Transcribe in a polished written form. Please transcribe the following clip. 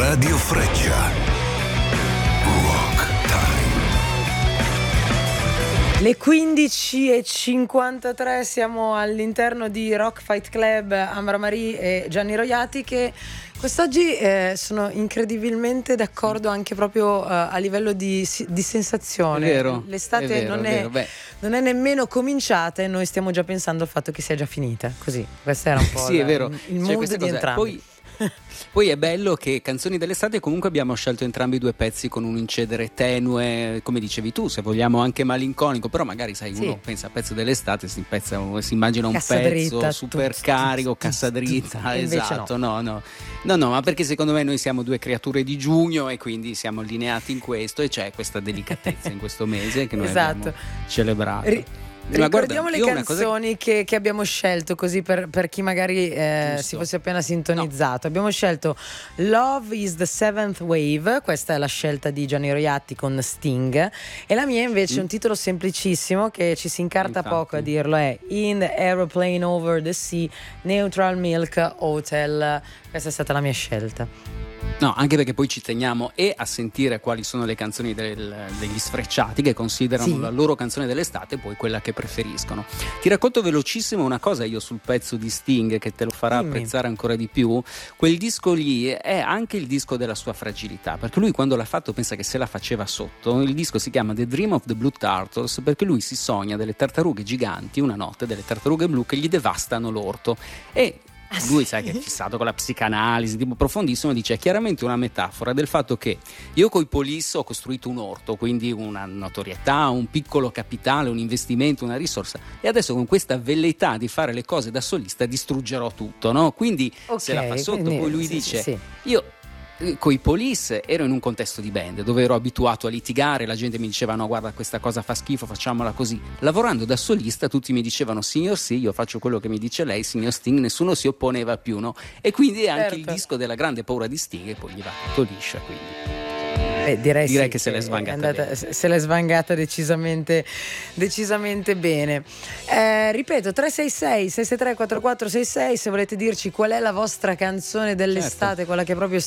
Radio Freccia. Rock Time. Le 15:53, siamo all'interno di Rock Fight Club, Ambra Marie e Gianni Roiati, che quest'oggi sono incredibilmente d'accordo anche proprio a livello di sensazione. È vero, l'estate è vero, non è vero. non è nemmeno cominciata e noi stiamo già pensando al fatto che sia già finita. Così, questo era un po' sì, è vero. il mood questa di cosa. entrambi. Poi è bello che Canzoni dell'estate comunque abbiamo scelto entrambi i due pezzi con un incedere tenue, come dicevi tu, se vogliamo anche malinconico, però magari sai, uno pensa a pezzo dell'estate, si immagina un cassa pezzo dritta, super carico, cassa dritta, esatto, no, ma perché secondo me noi siamo due creature di giugno e quindi siamo allineati in questo e c'è questa delicatezza in questo mese che noi abbiamo celebrato. Ricordiamo le canzoni che abbiamo scelto, così per chi magari si fosse appena sintonizzato. Abbiamo scelto Love is the Seventh Wave, questa è la scelta di Gianni Roiati con Sting, e la mia invece è un titolo semplicissimo che ci si incarta poco a dirlo, è In the Aeroplane Over the Sea, Neutral Milk Hotel. Questa è stata la mia scelta. No, anche perché poi ci teniamo a sentire quali sono le canzoni degli sfrecciati che considerano la loro canzone dell'estate, poi quella che preferiscono. Ti racconto velocissimo una cosa io sul pezzo di Sting che te lo farà apprezzare ancora di più. Quel disco lì è anche il disco della sua fragilità, perché lui quando l'ha fatto pensa che se la faceva sotto. Il disco si chiama The Dream of the Blue Turtles perché lui si sogna delle tartarughe giganti una notte, delle tartarughe blu che gli devastano l'orto, e lui sai che è fissato con la psicanalisi tipo profondissimo, dice: è chiaramente una metafora del fatto che io coi Police ho costruito un orto, quindi una notorietà, un piccolo capitale, un investimento, una risorsa, e adesso con questa velleità di fare le cose da solista distruggerò tutto, no? Quindi se la fa sotto, poi lui dice io coi Police ero in un contesto di band dove ero abituato a litigare, la gente mi diceva no guarda questa cosa fa schifo, facciamola così. Lavorando da solista tutti mi dicevano signor sì, io faccio quello che mi dice lei, signor Sting, nessuno si opponeva più, no? E quindi è anche il disco della grande paura di Sting e poi gli va tutto liscio, quindi direi che se l'è svangata se l'è svangata decisamente bene. Ripeto, 366 663 4466 se volete dirci qual è la vostra canzone dell'estate, quella che proprio